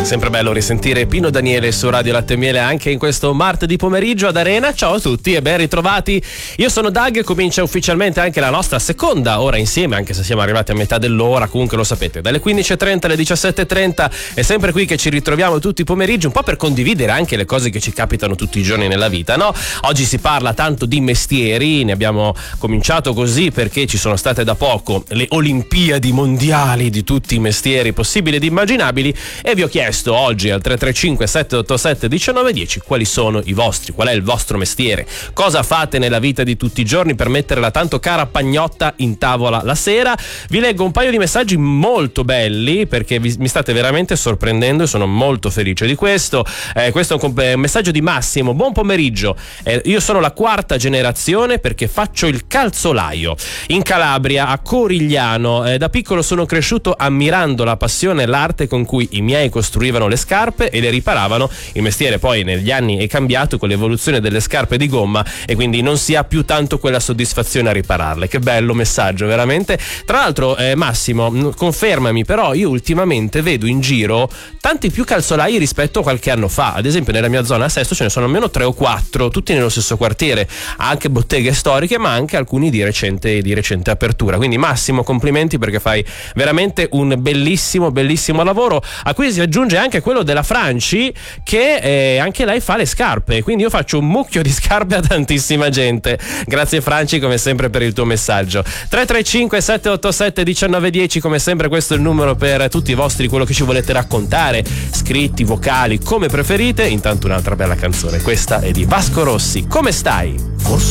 Sempre bello risentire Pino Daniele su Radio Latte e Miele anche in questo martedì pomeriggio ad Arena. Ciao a tutti e ben ritrovati. Io sono Doug, comincia ufficialmente anche la nostra seconda ora insieme, anche se siamo arrivati a metà dell'ora, comunque lo sapete, dalle 15.30 alle 17.30 è sempre qui che ci ritroviamo tutti i pomeriggi, un po' per condividere anche le cose che ci capitano tutti i giorni nella vita, no? Oggi si parla tanto di mestieri, ne abbiamo cominciato così perché ci sono state da poco le Olimpiadi mondiali di tutti i mestieri possibili ed immaginabili e vi ho chiesto oggi al 335 787 1910 quali sono i vostri, qual è il vostro mestiere, cosa fate nella vita di tutti i giorni per mettere la tanto cara pagnotta in tavola la sera. Vi leggo un paio di messaggi molto belli perché mi state veramente sorprendendo e sono molto felice di questo. Questo è un messaggio di Massimo. Buon pomeriggio, io sono la quarta generazione perché faccio il calzolaio in Calabria a Corigliano. Da piccolo sono cresciuto ammirando la passione e l'arte con cui i miei costruivano le scarpe e le riparavano. Il mestiere poi negli anni è cambiato con l'evoluzione delle scarpe di gomma e quindi non si ha più tanto quella soddisfazione a ripararle. Che bello messaggio, veramente. Tra l'altro Massimo, confermami, però io ultimamente vedo in giro tanti più calzolai rispetto a qualche anno fa. Ad esempio nella mia zona a Sesto ce ne sono almeno 3 o 4, tutti nello stesso quartiere, anche botteghe storiche ma anche alcuni di recente apertura. Quindi Massimo, complimenti perché fai veramente un bellissimo lavoro, a cui si aggiunge anche quello della Franci che anche lei fa le scarpe, quindi io faccio un mucchio di scarpe a tantissima gente. Grazie Franci come sempre per il tuo messaggio. 335 787 1910 come sempre, questo è il numero per tutti i vostri, quello che ci volete raccontare, scritti, vocali, come preferite. Intanto un'altra bella canzone, questa è di Vasco Rossi, Come stai? Forse